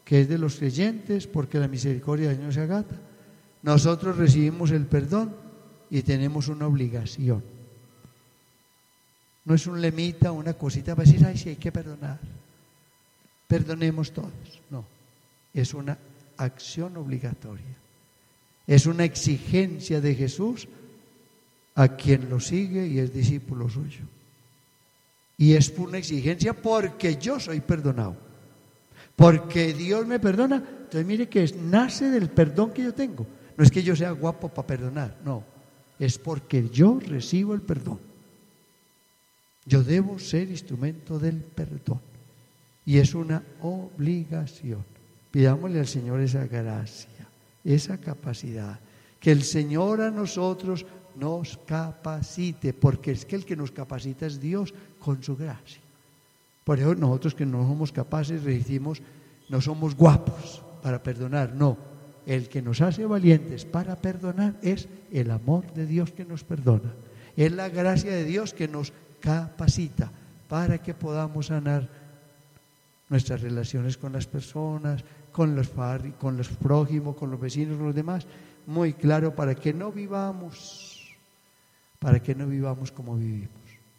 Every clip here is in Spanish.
que es de los creyentes, porque la misericordia del Señor se agata. Nosotros recibimos el perdón y tenemos una obligación. No es un lemita, una cosita para decir, ay, sí hay que perdonar. Perdonemos todos. No, es una acción obligatoria. Es una exigencia de Jesús a quien lo sigue y es discípulo suyo. Y es una exigencia porque yo soy perdonado. Porque Dios me perdona. Entonces mire que nace del perdón que yo tengo. No es que yo sea guapo para perdonar, no. Es porque yo recibo el perdón. Yo debo ser instrumento del perdón. Y es una obligación. Pidámosle al Señor esa gracia, esa capacidad. Que el Señor a nosotros nos capacite, porque es que el que nos capacita es Dios con su gracia. Por eso nosotros que no somos capaces, decimos, no somos guapos para perdonar, no. El que nos hace valientes para perdonar es el amor de Dios que nos perdona. Es la gracia de Dios que nos capacita para que podamos sanar nuestras relaciones con las personas, con los prójimos, con los vecinos, con los demás. Muy claro, para que no vivamos como vivimos.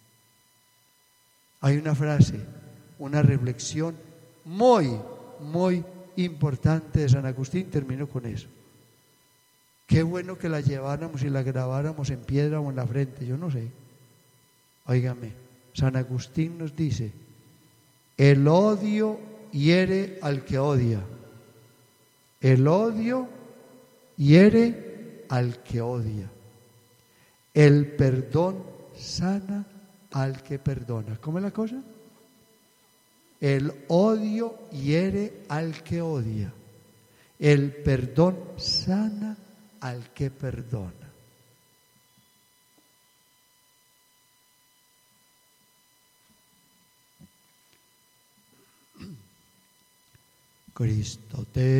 Hay una frase, una reflexión muy, muy importante de San Agustín, termino con eso. Qué bueno que la lleváramos y la grabáramos en piedra o en la frente, yo no sé. Óigame, San Agustín nos dice, el odio hiere al que odia. El odio hiere al que odia. El perdón sana al que perdona. ¿Cómo es la cosa? El odio hiere al que odia. El perdón sana al que perdona. Cristo te